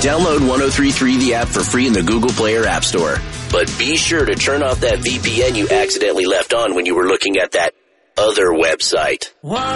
Download 103.3 the app for free in the Google Play or App Store. But be sure to turn off that VPN you accidentally left on when you were looking at that other website.